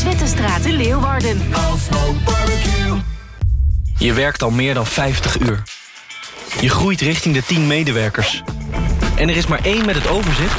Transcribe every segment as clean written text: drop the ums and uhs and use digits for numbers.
Zwitserstraat in Leeuwarden. Afspraak barbecue. Je werkt al meer dan 50 uur. Je groeit richting de 10 medewerkers. En er is maar 1 met het overzicht.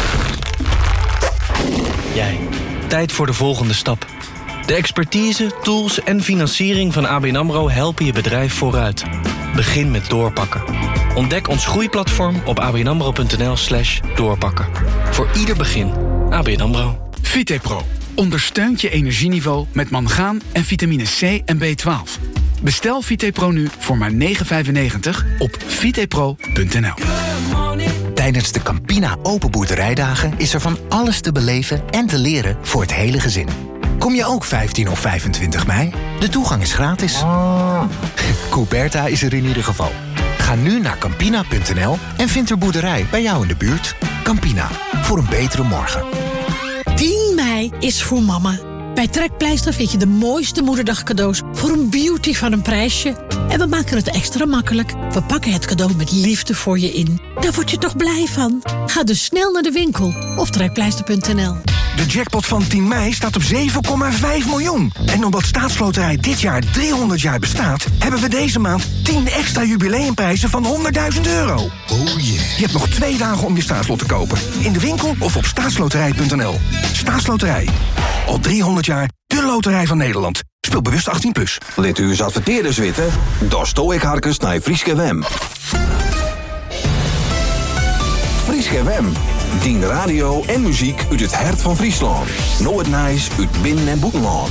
Jij. Tijd voor de volgende stap. De expertise, tools en financiering van ABN AMRO helpen je bedrijf vooruit. Begin met doorpakken. Ontdek ons groeiplatform op abnamro.nl/doorpakken. Voor ieder begin. ABN AMRO. VitePro ondersteunt je energieniveau met mangaan en vitamine C en B12. Bestel VitePro nu voor maar €9,95 op vitepro.nl. Tijdens de Campina Open Boerderijdagen is er van alles te beleven en te leren voor het hele gezin. Kom je ook 15 of 25 mei? De toegang is gratis. Couberta is er in ieder geval. Ga nu naar campina.nl en vind er boerderij bij jou in de buurt. Campina, voor een betere morgen. 10 mei is voor mama. Bij Trekpleister vind je de mooiste moederdagcadeaus voor een beauty van een prijsje. En we maken het extra makkelijk. We pakken het cadeau met liefde voor je in. Daar word je toch blij van? Ga dus snel naar de winkel of trekpleister.nl. De jackpot van 10 mei staat op 7,5 miljoen. En omdat Staatsloterij dit jaar 300 jaar bestaat, hebben we deze maand 10 extra jubileumprijzen van €100.000. Oh yeah. Je hebt nog 2 dagen om je staatslot te kopen. In de winkel of op staatsloterij.nl. Staatsloterij. Al 300 jaar de loterij van Nederland. Speel bewust 18+. Let u eens adverteerders weten? Daar stoor ik harkens naar Frieske Wem. Frieske Wem. Dien radio en muziek uit het hart van Friesland. Nooit nice uit binnen- en buitenland.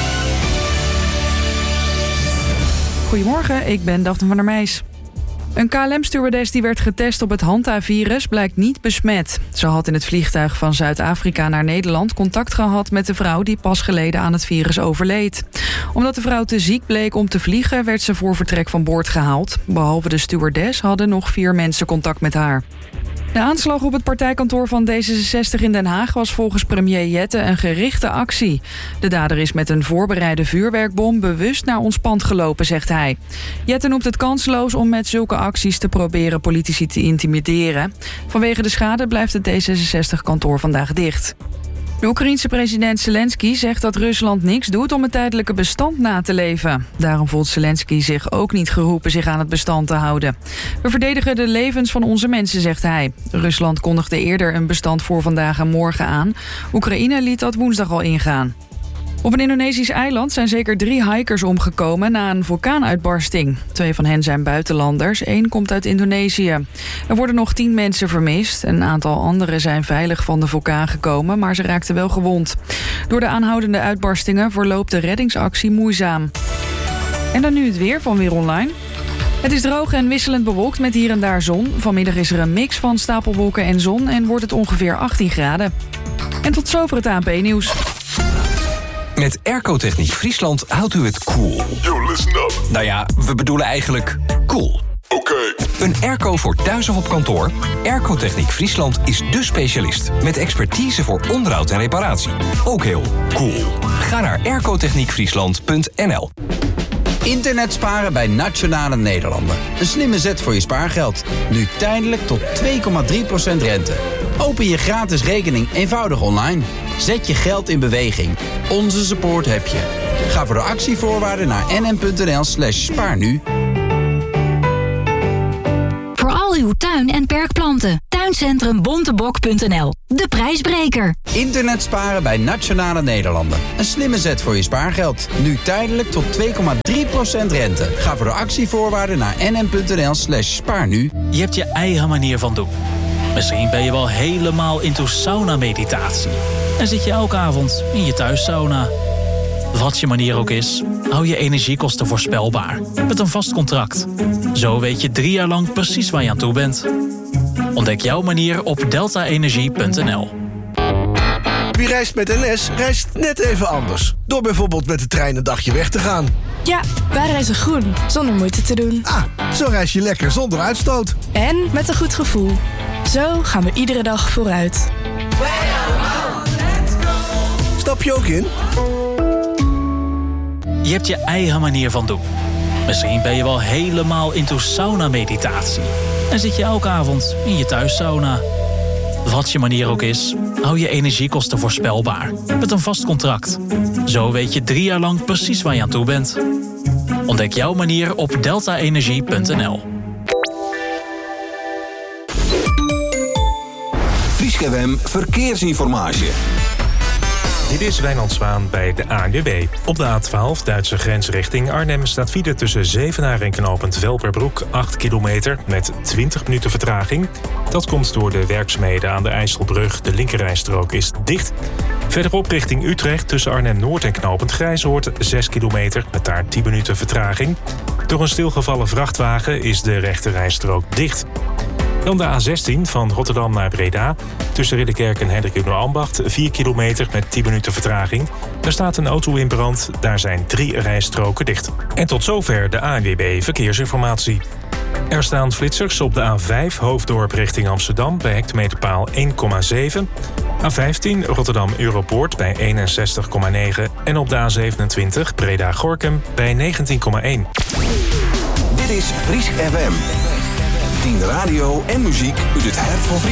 Goedemorgen, ik ben Daphne van der Meijs. Een KLM-stewardess die werd getest op het Hanta-virus blijkt niet besmet. Ze had in het vliegtuig van Zuid-Afrika naar Nederland contact gehad met de vrouw die pas geleden aan het virus overleed. Omdat de vrouw te ziek bleek om te vliegen, werd ze voor vertrek van boord gehaald. Behalve de stewardess hadden nog 4 mensen contact met haar. De aanslag op het partijkantoor van D66 in Den Haag was volgens premier Jette een gerichte actie. De dader is met een voorbereide vuurwerkbom bewust naar ons pand gelopen, zegt hij. Jette noemt het kansloos om met zulke acties te proberen politici te intimideren. Vanwege de schade blijft het D66-kantoor vandaag dicht. De Oekraïense president Zelensky zegt dat Rusland niks doet om het tijdelijke bestand na te leven. Daarom voelt Zelensky zich ook niet geroepen zich aan het bestand te houden. We verdedigen de levens van onze mensen, zegt hij. Rusland kondigde eerder een bestand voor vandaag en morgen aan. Oekraïne liet dat woensdag al ingaan. Op een Indonesisch eiland zijn zeker 3 hikers omgekomen na een vulkaanuitbarsting. 2 van hen zijn buitenlanders, 1 komt uit Indonesië. Er worden nog 10 mensen vermist. Een aantal anderen zijn veilig van de vulkaan gekomen, maar ze raakten wel gewond. Door de aanhoudende uitbarstingen verloopt de reddingsactie moeizaam. En dan nu het weer van Weer Online. Het is droog en wisselend bewolkt met hier en daar zon. Vanmiddag is er een mix van stapelwolken en zon en wordt het ongeveer 18 graden. En tot zover het ANP-nieuws. Met Airco-techniek Friesland houdt u het cool. Yo, listen up. Nou ja, we bedoelen eigenlijk cool. Oké. Een airco voor thuis of op kantoor? Airco-techniek Friesland is dé specialist. Met expertise voor onderhoud en reparatie. Ook heel cool. Ga naar aircotechniekfriesland.nl. Internet sparen bij Nationale Nederlanden. Een slimme zet voor je spaargeld. Nu tijdelijk tot 2,3% rente. Open je gratis rekening eenvoudig online. Zet je geld in beweging. Onze support heb je. Ga voor de actievoorwaarden naar nm.nl/spaarnu. Voor al uw tuin- en perkplanten. Tuincentrum Bontebok.nl. De prijsbreker. Internet sparen bij Nationale Nederlanden. Een slimme zet voor je spaargeld. Nu tijdelijk tot 2,3% rente. Ga voor de actievoorwaarden naar nm.nl/spaarnu. Je hebt je eigen manier van doen. Misschien ben je wel helemaal into sauna-meditatie. En zit je elke avond in je thuissauna. Wat je manier ook is, hou je energiekosten voorspelbaar. Met een vast contract. Zo weet je 3 jaar lang precies waar je aan toe bent. Ontdek jouw manier op deltaenergie.nl. Wie reist met NS, reist net even anders. Door bijvoorbeeld met de trein een dagje weg te gaan. Ja, wij reizen groen, zonder moeite te doen. Ah, zo reis je lekker zonder uitstoot. En met een goed gevoel. Zo gaan we iedere dag vooruit. Stap je ook in? Je hebt je eigen manier van doen. Misschien ben je wel helemaal into sauna-meditatie. En zit je elke avond in je thuissauna. Wat je manier ook is, hou je energiekosten voorspelbaar. Met een vast contract. Zo weet je 3 jaar lang precies waar je aan toe bent. Ontdek jouw manier op deltaenergie.nl. Fries FM Verkeersinformatie. Dit is Wijnand Zwaan bij de ANWB. Op de A12, Duitse grens richting Arnhem, staat file tussen Zevenaar en knooppunt Velperbroek 8 kilometer met 20 minuten vertraging. Dat komt door de werkzaamheden aan de IJsselbrug. De linkerrijstrook is dicht. Verderop richting Utrecht tussen Arnhem-Noord en knooppunt Grijzoord 6 kilometer met daar 10 minuten vertraging. Door een stilgevallen vrachtwagen is de rechterrijstrook dicht. Dan de A16 van Rotterdam naar Breda. Tussen Ridderkerk en Hendrik Ambacht 4 kilometer met 10 minuten vertraging. Er staat een auto in brand, daar zijn 3 rijstroken dicht. En tot zover de ANWB Verkeersinformatie. Er staan flitsers op de A5 Hoofddorp richting Amsterdam bij hectometerpaal 1,7. A15 Rotterdam Europoort bij 61,9. En op de A27 Breda-Gorinchem bij 19,1. Dit is Fries FM. 10 radio en muziek uit het hart van Friesland.